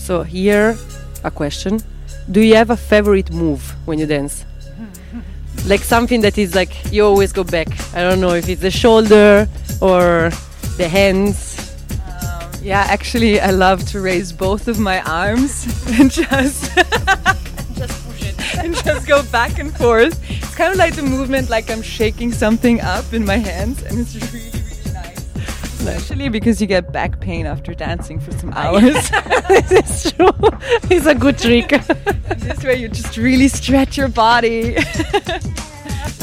So here, a question. Do you have a favorite move when you dance? Like something that is like, you always go back. I don't know if it's the shoulder or the hands. Yeah, actually, I love to raise both of my arms and just push it and just go back and forth. It's kind of like the movement, like I'm shaking something up in my hands, and it's really, really nice. Especially because you get back pain after dancing for some hours. This is true. It's a good trick. This way, you just really stretch your body.